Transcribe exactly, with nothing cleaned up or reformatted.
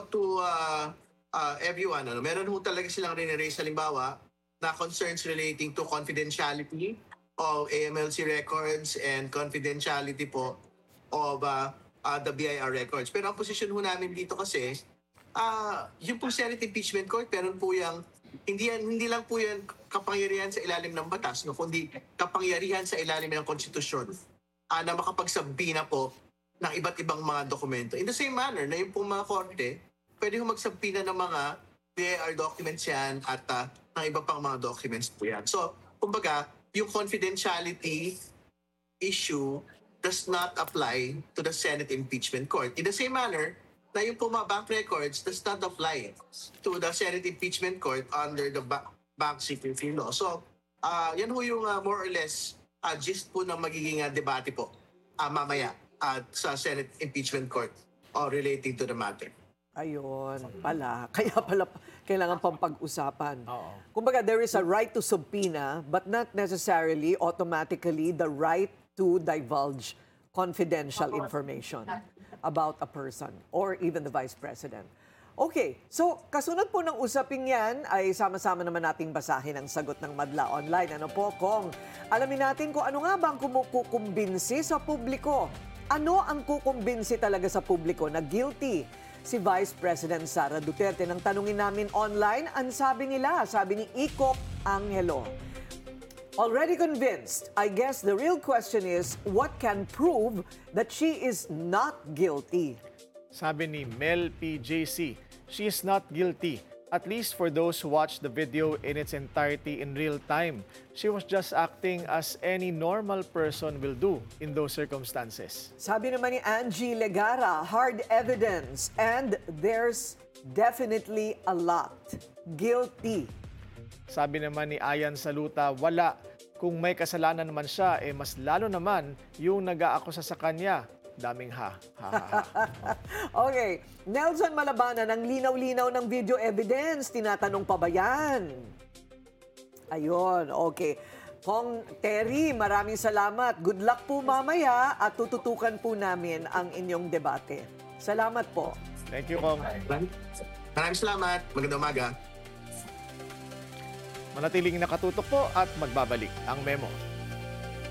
to uh, uh, everyone, ano, meron ho talaga silang riniraise halimbawa na concerns relating to confidentiality of A M L C records and confidentiality po of uh, uh, the B I R records. Pero ang position ho namin dito kasi, uh, yung po Senate impeachment court, meron po yung, hindi, yan, hindi lang po yan kapangyarihan sa ilalim ng batas, no, kundi kapangyarihan sa ilalim ng konstitusyon uh, na makapagsabina po ng iba't ibang mga dokumento. In the same manner na yung pong mga korte, pwede ho magsabina ng mga B I R documents yan at uh, ng iba pang mga documents po yan. So, kumbaga, yung confidentiality issue does not apply to the Senate impeachment court. In the same manner, na yung pong mga bank records does not apply to the Senate impeachment court under the ba- bank secrecy law. So, uh, yan ho yung uh, more or less uh, gist po ng magiging uh, debate po uh, mamaya at sa Senate impeachment court or relating to the matter. Ayun, pala. Kaya pala kailangan pang pag-usapan. Oo. Kumbaga, there is a right to subpoena, but not necessarily, automatically, the right to divulge confidential information about a person or even the Vice President. Okay, so kasunod po ng usaping yan ay sama-sama naman nating basahin ang sagot ng Madla Online. Ano po, Kong? Alamin natin kung ano nga ba ang kumukumbinsi sa publiko. Ano ang kukumbinsi talaga sa publiko na guilty si Vice President Sara Duterte? Nang tanungin namin online, ang sabi nila, sabi ni Ikop Angelo, already convinced. I guess the real question is, what can prove that she is not guilty? Sabi ni Mel P J C, she is not guilty. At least for those who watched the video in its entirety in real time. She was just acting as any normal person will do in those circumstances. Sabi naman ni Angie Legara, hard evidence and there's definitely a lot. Guilty. Sabi naman ni Ayan Saluta, wala. Kung may kasalanan naman siya, eh mas lalo naman yung nag-aakusa sa kanya. Daming ha. Ha, ha, ha. Okay, Nelson Malabanan, ang linaw-linaw ng video evidence, tinatanong pa ba yan? Ayun, okay. Kong Terry, maraming salamat. Good luck po mamaya at tututukan po namin ang inyong debate. Salamat po. Thank you, Kong. Maraming salamat. Magandang umaga. Manatiling nakatutok po at magbabalik ang memo.